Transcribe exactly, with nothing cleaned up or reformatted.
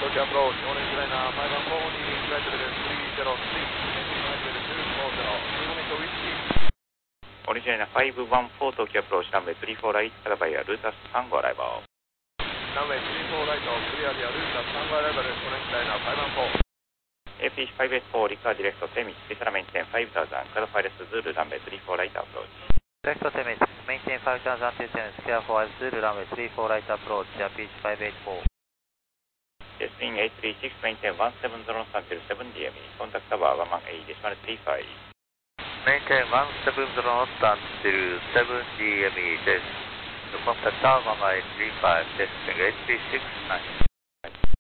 Tokyo approach, orange liner, five one four, flight level three zero three, flight level two four zero, Kilometer Whiskey. オリジナルファイブワンフォー東京アプローチランウェイスリーフォーライトからバイヤールータスさんごアライバー。 ランウェイスリーフォーライト、クリアビアルータスさんごアライバーです。オレンジライナーファイブワンフォー。 エーピーファイブエイトフォー リカーディレクトセミスペシャルメインテンファイブタウザンカラファイレスズールランウェイスリーフォーライトアプローチ。 Direct Semis, maintain five thousand two seven, clear for Zulu runway three four right approach, pitch five eight four. Testing eight three six, maintain one seven zero until seven D M E, contact tower one one eight decimal three five. Maintain one seven zero until seven D M E, test. Contact tower one one eight three five, testing eight three six nine.